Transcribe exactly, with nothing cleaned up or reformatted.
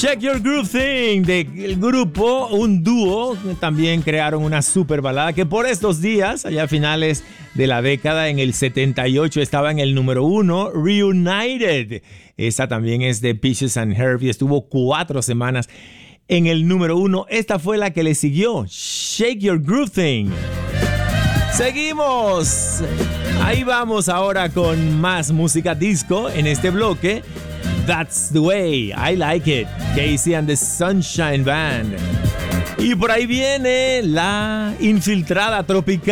Shake Your Groove Thing del grupo, un dúo, también crearon una super balada que por estos días, allá a finales de la década, en el setenta y ocho, estaba en el número uno, Reunited. Esa también es de Peaches and Herb y estuvo cuatro semanas en el número uno. Esta fue la que le siguió, Shake Your Groove Thing. Seguimos. Ahí vamos ahora con más música disco en este bloque. That's the way, I like it. Casey and the Sunshine Band. Y por ahí viene la infiltrada tropical.